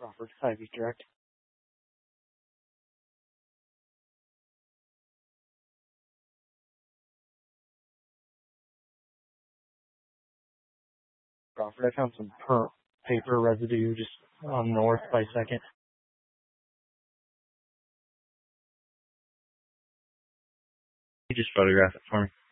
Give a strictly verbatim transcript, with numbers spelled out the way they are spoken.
Crawford, Ivy Direct. Crawford, I found some per- paper residue just on north by second. You just photograph it for me.